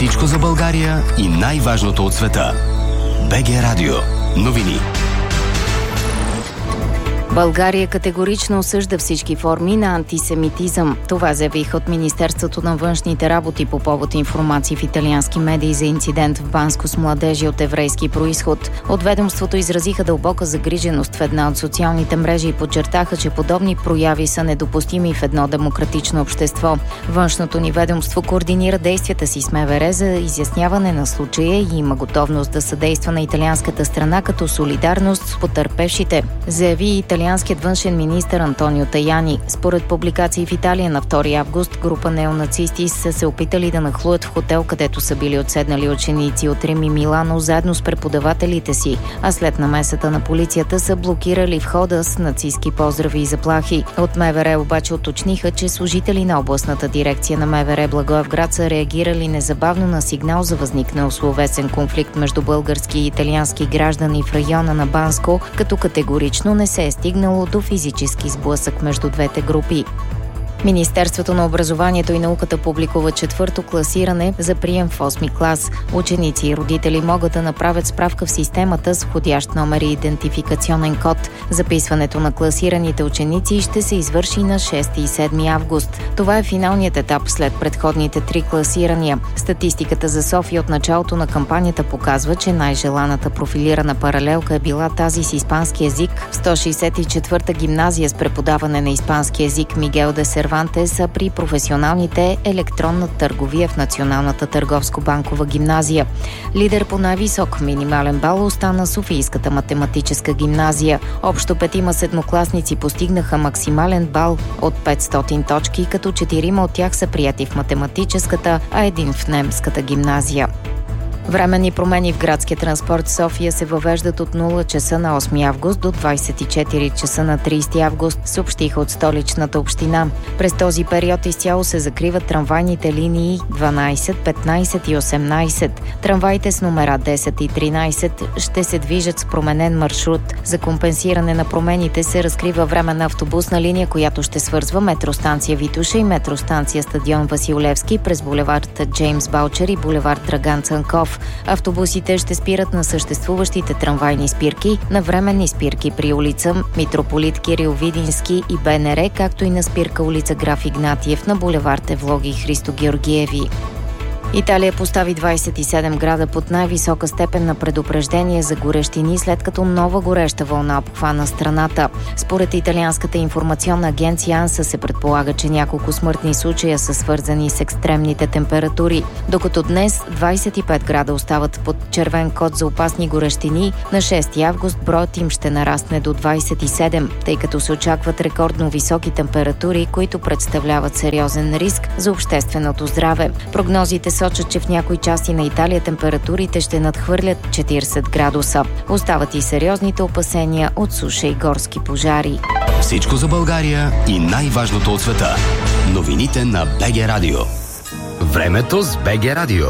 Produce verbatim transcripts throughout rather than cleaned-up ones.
Всичко за България и най-важното от света. БГ Радио. Новини. България категорично осъжда всички форми на антисемитизъм. Това заявиха от Министерството на външните работи по повод информации в италиански медии за инцидент в Банско с младежи от еврейски происход. От ведомството изразиха дълбока загриженост в една от социалните мрежи и подчертаха, че подобни прояви са недопустими в едно демократично общество. Външното ни ведомство координира действията си с МВР за изясняване на случая и има готовност да съдейства на италианската страна като солидарност с потърпевшите, заяви италианската Италианският външен министър Антонио Таяни. Според публикации в Италия на втори август, група неонацисти са се опитали да нахлуят в хотел, където са били отседнали ученици от Рим и Милано заедно с преподавателите си, а след намесата на полицията са блокирали входа с нацистки поздрави и заплахи. От МВР обаче уточниха, че служители на областната дирекция на МВР Благоевград са реагирали незабавно на сигнал за възникнал словесен конфликт между български и италиански граждани в района на Банско, като категорично не се е стигнало до физически сблъсък между двете групи. Министерството на образованието и науката публикува четвърто класиране за прием в осми клас. Ученици и родители могат да направят справка в системата с входящ номер и идентификационен код. Записването на класираните ученици ще се извърши на шести и седми август. Това е финалният етап след предходните три класирания. Статистиката за София от началото на кампанията показва, че най-желаната профилирана паралелка е била тази с испански език. В сто шейсет и четвърта гимназия с преподаване на испански език Мигел де Сервантес са при професионалните електронна търговия в Националната търговско-банкова гимназия. Лидер по най-висок минимален бал остана Софийската математическа гимназия. Общо петима седмокласници постигнаха максимален бал от петстотин точки, като четирима от тях са прияти в математическата, а един в немската гимназия. Временни промени в градския транспорт в София се въвеждат от нула часа на осми август до двайсет и четири часа на трийсети август, съобщиха от столичната община. През този период изцяло се закриват трамвайните линии дванайсет, петнайсет и осемнайсет. Трамваите с номера десет и тринайсет ще се движат с променен маршрут. За компенсиране на промените се разкрива временна автобусна линия, която ще свързва метростанция Витоша и метростанция Стадион Васил Левски през булевард Джеймс Баучер и булевард Драган Цанков. Автобусите ще спират на съществуващите трамвайни спирки, на временни спирки при улица Митрополит Кирил Видински и БНР, както и на спирка улица Граф Игнатиев на булевард Евлоги Христо Георгиеви. Италия постави двайсет и седем града под най-висока степен на предупреждение за горещини, след като нова гореща вълна обхвана страната. Според италианската информационна агенция АНСА се предполага, че няколко смъртни случая са свързани с екстремните температури. Докато днес двайсет и пет града остават под червен код за опасни горещини, на шести август броят им ще нарасне до двайсет и седем, тъй като се очакват рекордно високи температури, които представляват сериозен риск за общественото здраве. Прогнозите сочат, че в някои части на Италия температурите ще надхвърлят четирийсет градуса. Остават и сериозните опасения от суша и горски пожари. Всичко за България и най-важното от света. Новините на БГ Радио. Времето с БГ Радио.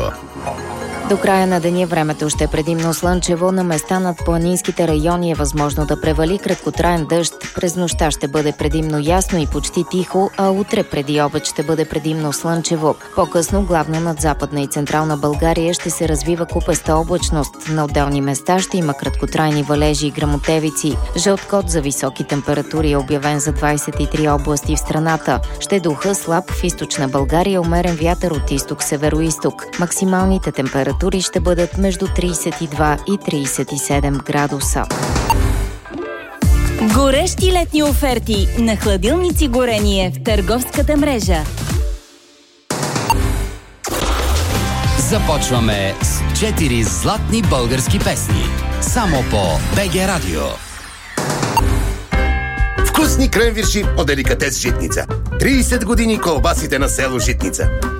До края на деня времето ще е предимно слънчево, на места над планинските райони е възможно да превали краткотраен дъжд. През нощта ще бъде предимно ясно и почти тихо, а утре преди обед ще бъде предимно слънчево. По-късно, главно над Западна и Централна България, ще се развива купеста облачност. На отделни места ще има краткотрайни валежи и гръмотевици. Жълт код за високи температури е обявен за двайсет и три области в страната. Ще духа слаб в източна България, умерен вятър от изток-североизток. Максималните температури ще бъдат между трийсет и два и трийсет и седем градуса. Горещи летни оферти на хладилници Горение в търговската мрежа. Започваме с четири златни български песни. Само по БГ Радио. Вкусни кренвирши от деликатес Житница. трийсет години колбасите на село Житница.